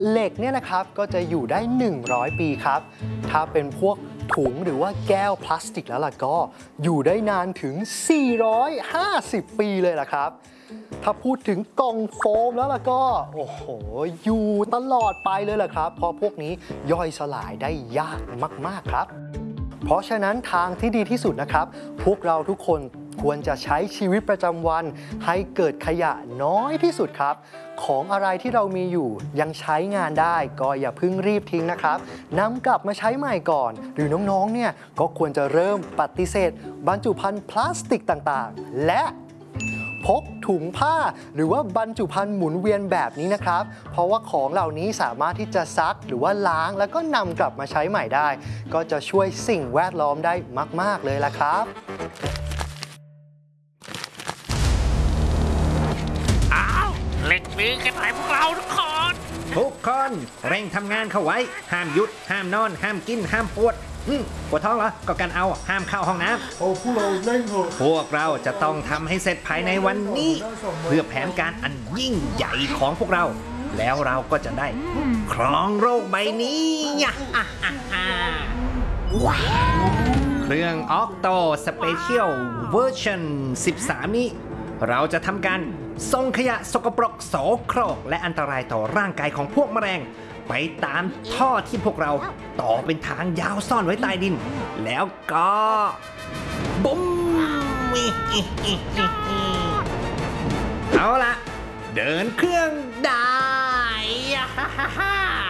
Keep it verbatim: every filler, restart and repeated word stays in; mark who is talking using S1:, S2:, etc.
S1: เหล็กเนี่ยนะครับก็จะอยู่ได้หนึ่งร้อยปีครับถ้าเป็นพวกถุงหรือว่าแก้วพลาสติกแล้วล่ะก็อยู่ได้นานถึงสี่ร้อยห้าสิบปีเลยล่ะครับถ้าพูดถึงกล่องโฟมแล้วล่ะก็โอ้โหอยู่ตลอดไปเลยล่ะครับเพราะพวกนี้ย่อยสลายได้ยากมากๆครับเพราะฉะนั้นทางที่ดีที่สุดนะครับพวกเราทุกคนควรจะใช้ชีวิตประจำวันให้เกิดขยะน้อยที่สุดครับของอะไรที่เรามีอยู่ยังใช้งานได้ก็อย่าเพิ่งรีบทิ้งนะครับนำกลับมาใช้ใหม่ก่อนหรือน้องๆเนี่ยก็ควรจะเริ่มปฏิเสธบรรจุภัณฑ์พลาสติกต่างๆและพกถุงผ้าหรือว่าบรรจุภัณฑ์หมุนเวียนแบบนี้นะครับเพราะว่าของเหล่านี้สามารถที่จะซักหรือว่าล้างแล้วก็นำกลับมาใช้ใหม่ได้ก็จะช่วยสิ่งแวดล้อมได้มากๆเลยล่ะครับ
S2: เร่งมือกันหน่อยพวกเราทุกคน
S3: ทุกคนเร่งทำงานเข้าไว้ห้ามหยุดห้ามนอนห้ามกินห้ามปวดปวดท้องเหรอก็กันเอาห้ามเข้าห้องน้ำ
S1: โอ้พวกเราเร่งเถอะ
S3: พวกเราจะต้องทำให้เสร็จภายในวันนี้เพื่อแผนการอันยิ่งใหญ่ของพวกเราแล้วเราก็จะได้ครองโลกใบนี้เครื่อง Octo Special Version สิบสาม นี้เราจะทำการส่งขยะสกปรกโสโครกและอันตรายต่อร่างกายของพวกแมลงไปตามท่อที่พวกเราต่อเป็นทางยาวซ่อนไว้ใต้ดินแล้วก็บุ้มเอาละเดินเครื่องได้